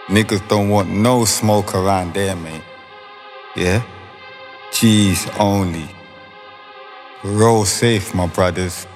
Niggas don't want no smoke around there, mate. Yeah? G's only. Roll safe, my brothers.